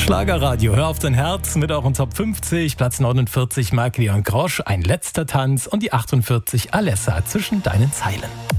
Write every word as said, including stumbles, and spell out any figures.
Schlagerradio, hör auf dein Herz mit euren Top fünfzig. Platz neunundvierzig, Marc Leon Grosch, Ein letzter Tanz und die achtundvierzig, Alessa, Zwischen deinen Zeilen.